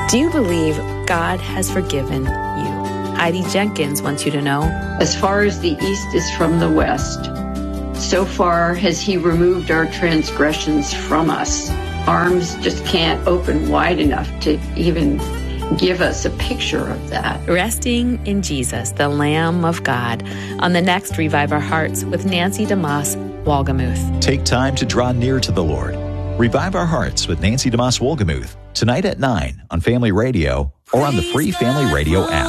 Do you believe God has forgiven you? Heidi Jenkins wants you to know. As far as the east is from the west, so far has he removed our transgressions from us. Arms just can't open wide enough to even give us a picture of that. Resting in Jesus, the Lamb of God, on the next Revive Our Hearts with Nancy DeMoss Wolgemuth. Take time to draw near to the Lord. Revive Our Hearts with Nancy DeMoss Wolgemuth, tonight at 9 on Family Radio or on the free Family Radio app.